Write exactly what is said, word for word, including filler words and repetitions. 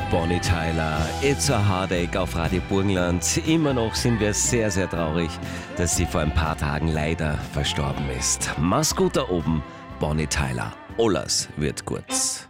Bonnie Tyler, It's a Heartache auf Radio Burgenland. Immer noch sind wir sehr, sehr traurig, dass sie vor ein paar Tagen leider verstorben ist. Mach's gut da oben, Bonnie Tyler. Alles wird gut.